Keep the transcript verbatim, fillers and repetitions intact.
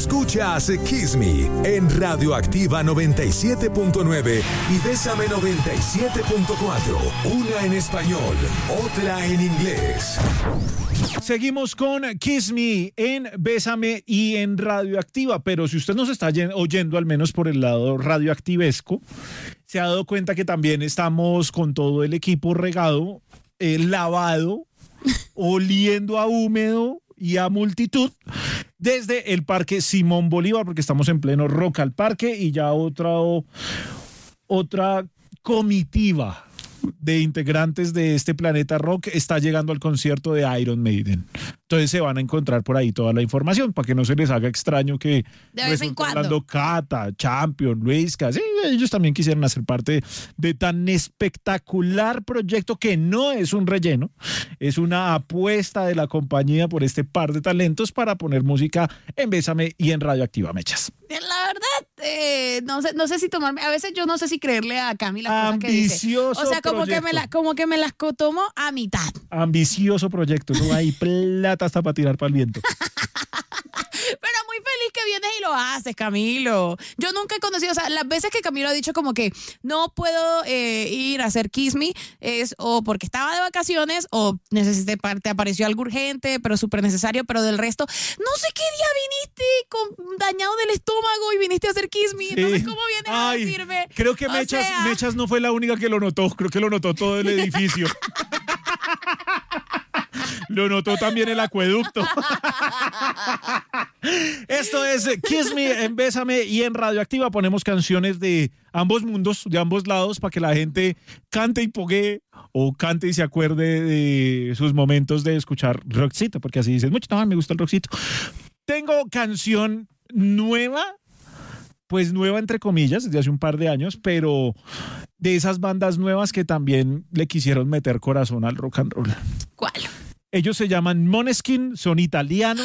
Escuchas Kiss Me en Radioactiva noventa y siete punto nueve y Bésame noventa y siete punto cuatro. Una en español, otra en inglés. Seguimos con Kiss Me en Bésame y en Radioactiva, pero si usted nos está oyendo al menos por el lado radioactivesco, se ha dado cuenta que también estamos con todo el equipo regado, eh, lavado, oliendo a húmedo y a multitud desde el Parque Simón Bolívar, porque estamos en pleno Rock al Parque y ya otra, otra comitiva de integrantes de este Planeta Rock está llegando al concierto de Iron Maiden. Entonces se van a encontrar por ahí toda la información para que no se les haga extraño que de vez en cuando hablando Cata, Champion, Luisca, sí, ellos también quisieran hacer parte de tan espectacular proyecto que no es un relleno, es una apuesta de la compañía por este par de talentos para poner música en Bésame y en Radioactiva, Mechas. La verdad, eh, no sé, no sé si tomarme, a veces yo no sé si creerle a Cami las cosas que dice. Ambicioso O sea, como proyecto. que me la, como que me las tomo a mitad. Ambicioso proyecto, no hay plata hasta para tirar para el viento. Pero muy feliz que vienes y lo haces, Camilo. Yo nunca he conocido, o sea, las veces que Camilo ha dicho como que no puedo eh, ir a hacer Kiss Me es o porque estaba de vacaciones o necesité, te apareció algo urgente, pero súper necesario, pero del resto, no sé qué día viniste con dañado del estómago y viniste a hacer Kiss Me. Entonces, ¿cómo vienes Ay, a decirme? Creo que O Mechas, sea... Mechas no fue la única que lo notó, creo que lo notó todo el edificio. Lo notó también el acueducto. Esto es Kiss Me en Bésame y en Radioactiva. Ponemos canciones de ambos mundos, de ambos lados, para que la gente cante y poguee o cante y se acuerde de sus momentos de escuchar rockcito, porque así dices, mucho, no, me gusta el rockcito. Tengo canción nueva, pues nueva entre comillas, desde hace un par de años, pero de esas bandas nuevas que también le quisieron meter corazón al rock and roll. ¿Cuál? Ellos se llaman Måneskin, son italianos.